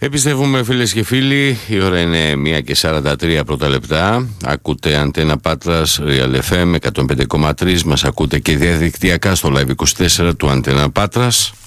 Επιστρέφουμε φίλες και φίλοι, η ώρα είναι 1:43 πρώτα λεπτά. Ακούτε Αντένα Πάτρας, Real FM 105,3. Μας ακούτε και διαδικτυακά στο Live 24 του Αντένα Πάτρας.